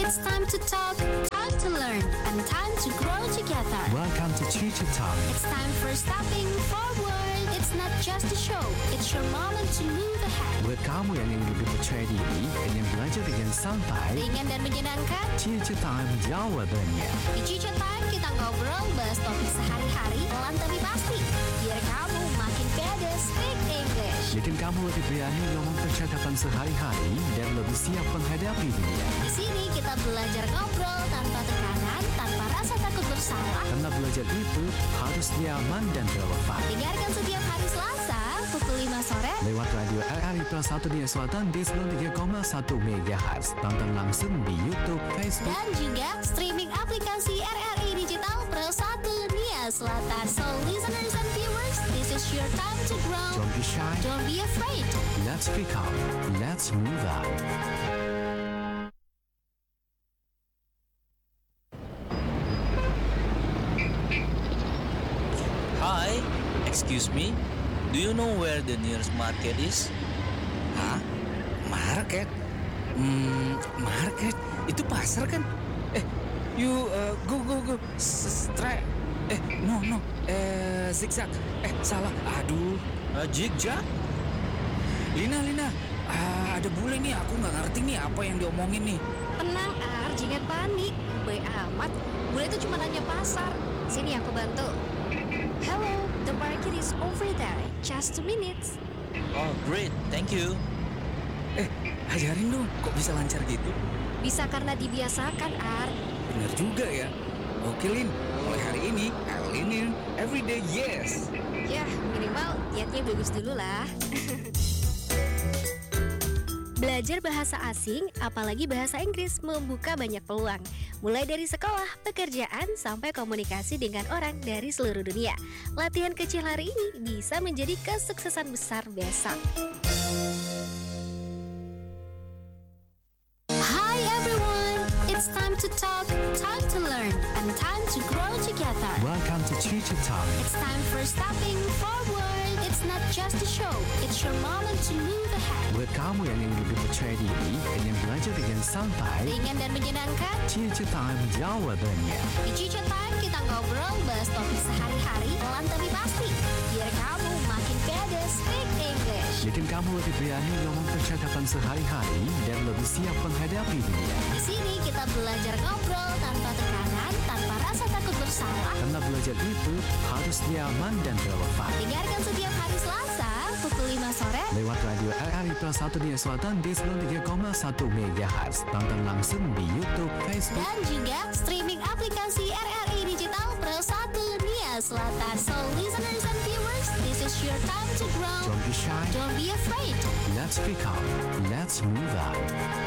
It's time to talk, time to learn, and time to grow together. Welcome to Teacher Talk. It's time for stepping forward. It's not just a show, it's your moment to move ahead. Buat kamu yang ingin lebih percaya diri, ingin belajar dengan santai, Ringan dan menyenangkan, Teacher Time jawabannya. di Cica Time kita ngobrol bahas topik sehari-hari pelan tapi pasti. Biar kamu makin pede speak English. Bikin kamu lebih berani ngomong percakapan sehari-hari dan lebih siap menghadapi dunia. Di sini kita belajar ngobrol tanpa tekanan, tanpa rasa takut bersalah. Karena belajar itu harus nyaman dan relevan. Dengarkan setiap hari Selasa pukul 5 sore Lewat radio RRI Plus 1 Dunia Selatan di 93,1 MHz. Tonton langsung di YouTube, Facebook. dan juga streaming aplikasi RRI Digital Pro 1 Dunia Selatan. So listeners and viewers, this is your time to grow. Don't be shy, Don't be afraid. let's speak up, let's move on. Hi, excuse me. Do you know where the nearest market is? Hah? Market? Market? Itu pasar kan? Go. Strike. No. Zigzag. Salah. Aduh. Jigja? Lina. Ada bule nih. Aku nggak ngerti nih apa yang diomongin nih. Tenang Ar, jangan panik. Baik amat. Bule itu cuma nanya pasar. Sini aku bantu. Hello, the market is over there. Just 2 minutes. Oh, great. Thank you. Ajarin dong. Kok bisa lancar gitu? Bisa karena dibiasakan Ar. Bener juga ya. Oke Lin. Mulai hari ini, I'll lean in every day. Yes. Ya, minimal dietnya bagus dulu lah. Belajar bahasa asing, apalagi bahasa Inggris, membuka banyak peluang. Mulai dari sekolah, pekerjaan, sampai komunikasi dengan orang dari seluruh dunia. Latihan kecil hari ini bisa menjadi kesuksesan besar besok. Hi everyone, it's time to talk, time to learn, and time to grow together. Welcome to Teacher Talk. It's time for stepping forward. It's not just a show, it's your moment to move ahead. Buat kamu yang ingin lebih percaya diri, ingin belajar dengan santai, Ringan dan menyenangkan, Teacher Time jawabannya. di Cica Time kita ngobrol bahas topik sehari-hari pelan tapi pasti. Biar kamu makin pede speak English. Bikin kamu lebih berani ngomong percakapan sehari-hari dan lebih siap menghadapi dunia. Di sini kita belajar ngobrol tanpa tekanan, tanpa rasa takut bersalah. Karena belajar itu harus nyaman dan relevan. Dengarkan setiap hari Selasa pukul 5 sore Lewat radio RRI Plus 1 Dunia Selatan di 93,1 MHz. Tonton langsung di YouTube, Facebook. dan juga streaming aplikasi RRI Digital Pro 1 Dunia Selatan. So listeners and viewers, this is your time to grow. Don't be shy, Don't be afraid. let's speak up, let's move on.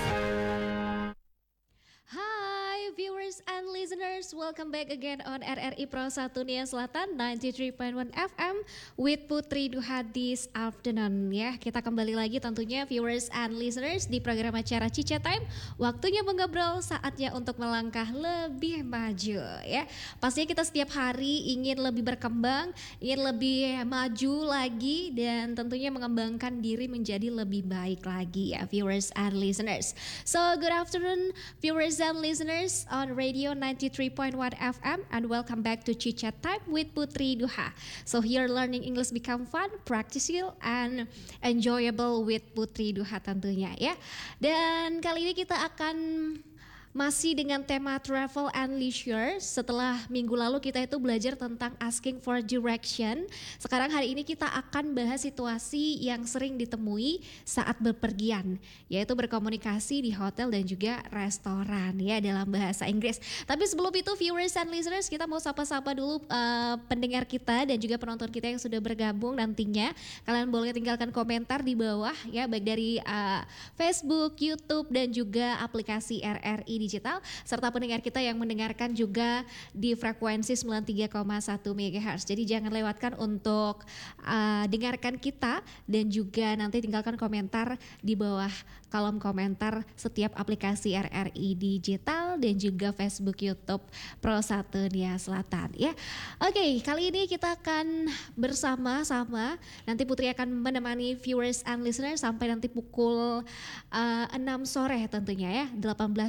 Hi viewers and listeners, welcome back again on RRI Pro 1 Dunia Selatan 93.1 FM with Putri Duha this afternoon ya. Kita kembali lagi tentunya viewers and listeners di program acara Cica Time. Waktunya mengobrol, saatnya untuk melangkah lebih maju ya. Pastinya kita setiap hari ingin lebih berkembang, ingin lebih maju lagi dan tentunya mengembangkan diri menjadi lebih baik lagi ya viewers and listeners. So good afternoon viewers and listeners on Radio 93.1 FM and welcome back to Chit Chat Time with Putri Duha. So here learning English become fun, practical and enjoyable with Putri Duha tentunya ya. Dan kali ini kita akan masih dengan tema travel and leisure. Setelah minggu lalu kita itu belajar tentang asking for direction. Sekarang hari ini kita akan bahas situasi yang sering ditemui saat bepergian, yaitu berkomunikasi di hotel dan juga restoran ya dalam bahasa Inggris. Tapi sebelum itu viewers and listeners, kita mau sapa-sapa dulu pendengar kita dan juga penonton kita yang sudah bergabung nantinya. Kalian boleh tinggalkan komentar di bawah ya, baik dari Facebook, YouTube dan juga aplikasi RRI Digital, serta pendengar kita yang mendengarkan juga di frekuensi 93,1 MHz. Jadi jangan lewatkan untuk dengarkan kita dan juga nanti tinggalkan komentar di bawah kolom komentar setiap aplikasi RRI Digital dan juga Facebook, YouTube Pro 1 Dunia Selatan ya. Oke, kali ini kita akan bersama-sama, nanti Putri akan menemani viewers and listeners sampai nanti pukul 6 sore tentunya ya, 18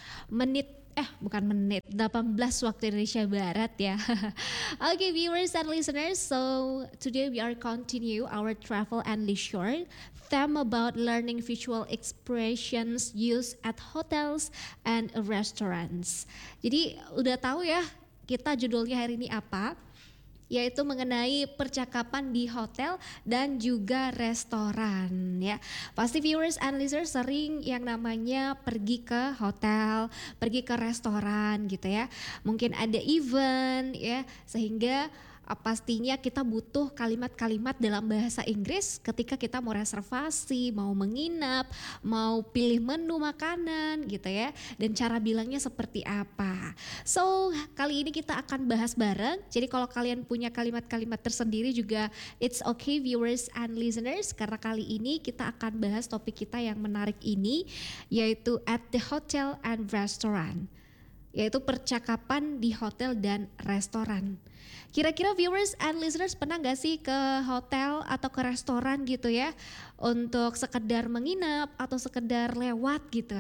bukan menit, 18 waktu Indonesia Barat ya. Okay, viewers and listeners, so today we are continue our travel and leisure theme about learning visual expressions used at hotels and restaurants. Jadi udah tahu ya kita judulnya hari ini apa? Yaitu mengenai percakapan di hotel dan juga restoran ya. Pasti viewers and listeners sering yang namanya pergi ke hotel, pergi ke restoran gitu ya. Mungkin ada event ya, sehingga pastinya kita butuh kalimat-kalimat dalam bahasa Inggris ketika kita mau reservasi, mau menginap, mau pilih menu makanan gitu ya, dan cara bilangnya seperti apa. So kali ini kita akan bahas bareng, jadi kalau kalian punya kalimat-kalimat tersendiri juga it's okay viewers and listeners, karena kali ini kita akan bahas topik kita yang menarik ini, yaitu at the hotel and restaurant, yaitu percakapan di hotel dan restoran. Kira-kira viewers and listeners pernah gak sih ke hotel atau ke restoran gitu ya, untuk sekedar menginap atau sekedar lewat gitu.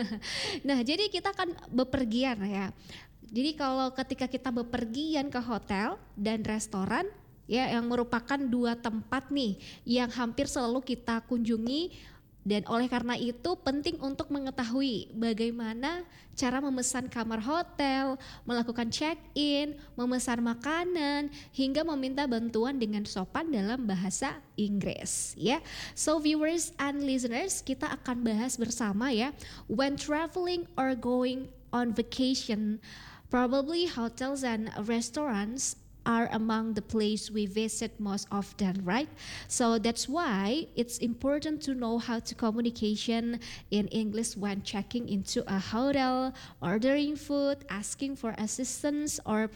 Nah jadi kita akan bepergian ya. Jadi kalau ketika kita bepergian ke hotel dan restoran ya, yang merupakan dua tempat nih yang hampir selalu kita kunjungi, dan oleh karena itu penting untuk mengetahui bagaimana cara memesan kamar hotel, melakukan check-in, memesan makanan, hingga meminta bantuan dengan sopan dalam bahasa Inggris ya. So viewers and listeners, kita akan bahas bersama ya. When traveling or going on vacation, probably hotels and restaurants are among the place we visit most often, right? So that's why it's important to know how to communication in English when checking into a hotel, ordering food, asking for assistance, or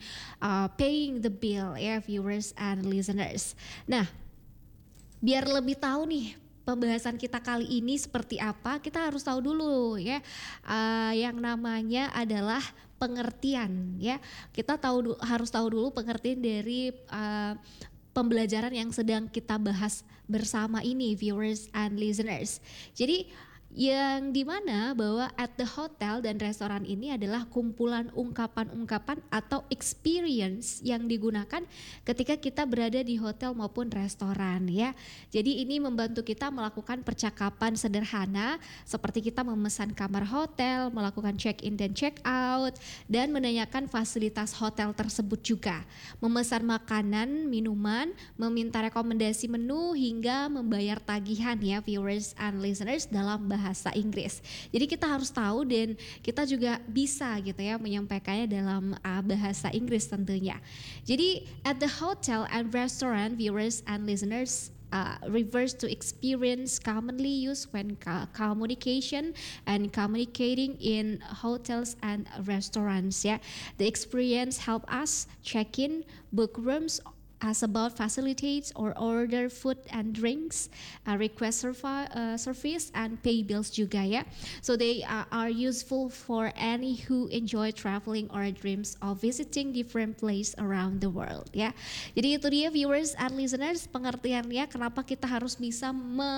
paying the bill, ya viewers and listeners. Nah, biar lebih tahu nih pembahasan kita kali ini seperti apa, kita harus tahu dulu ya, yang namanya adalah pengertian ya. Kita harus tahu dulu pengertian dari pembelajaran yang sedang kita bahas bersama ini viewers and listeners. Jadi yang dimana bahwa at the hotel dan restoran ini adalah kumpulan ungkapan-ungkapan atau experience yang digunakan ketika kita berada di hotel maupun restoran ya. Jadi ini membantu kita melakukan percakapan sederhana seperti kita memesan kamar hotel, melakukan check-in dan check-out, dan menanyakan fasilitas hotel tersebut juga. Memesan makanan, minuman, meminta rekomendasi menu, hingga membayar tagihan ya viewers and listeners dalam bahasa Inggris. Jadi kita harus tahu dan kita juga bisa gitu ya menyampaikannya dalam bahasa Inggris tentunya. Jadi at the hotel and restaurant viewers and listeners refers to experience commonly used when communication and communicating in hotels and restaurants ya. The experience help us check in, book rooms, ask about facilities or order food and drinks, request service and pay bills juga ya. So they are useful for any who enjoy traveling or dreams of visiting different place around the world ya. Jadi itu dia viewers and listeners pengertiannya kenapa kita harus bisa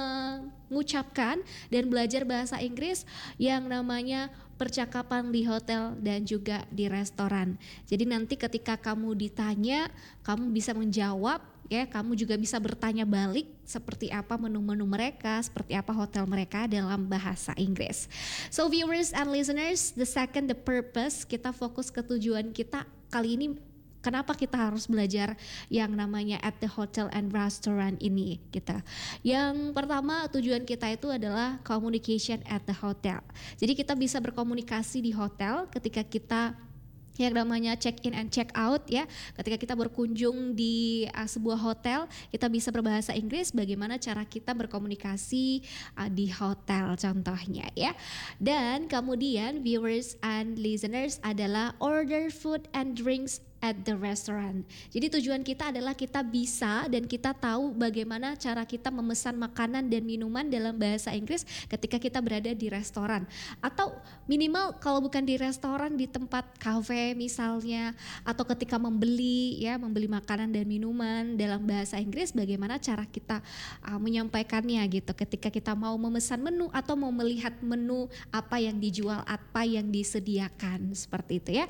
mengucapkan dan belajar bahasa Inggris yang namanya percakapan di hotel dan juga di restoran. Jadi nanti ketika kamu ditanya, kamu bisa menjawab ya, kamu juga bisa bertanya balik seperti apa menu-menu mereka, seperti apa hotel mereka dalam bahasa Inggris. So viewers and listeners, the purpose, kita fokus ke tujuan kita kali ini. Kenapa kita harus belajar yang namanya at the hotel and restaurant ini kita? Yang pertama tujuan kita itu adalah communication at the hotel. Jadi kita bisa berkomunikasi di hotel ketika kita yang namanya check in and check out ya. Ketika kita berkunjung di sebuah hotel, kita bisa berbahasa Inggris, bagaimana cara kita berkomunikasi di hotel contohnya ya. Dan kemudian viewers and listeners adalah order food and drinks at the restaurant. Jadi tujuan kita adalah kita bisa dan kita tahu bagaimana cara kita memesan makanan dan minuman dalam bahasa Inggris ketika kita berada di restoran. Atau minimal kalau bukan di restoran, di tempat kafe misalnya, atau ketika membeli makanan dan minuman dalam bahasa Inggris, bagaimana cara kita menyampaikannya gitu ketika kita mau memesan menu atau mau melihat menu apa yang dijual, apa yang disediakan, seperti itu ya.